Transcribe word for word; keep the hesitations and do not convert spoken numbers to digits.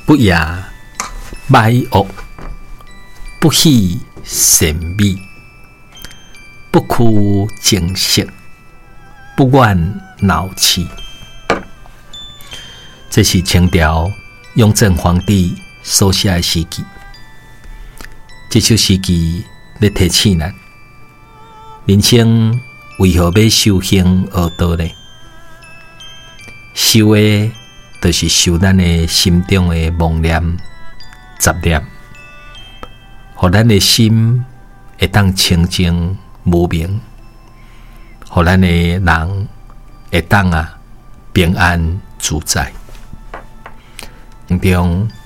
不野歹恶，不喜神美，不屈正色，不怨闹气。这是清朝雍正皇帝所写的诗句。这首诗句咧提醒咱，人生为何要修行学道呢？修的，就是修咱的心中的妄念、杂念，互咱的心会当清净无明，互咱的人会当啊平安自在。中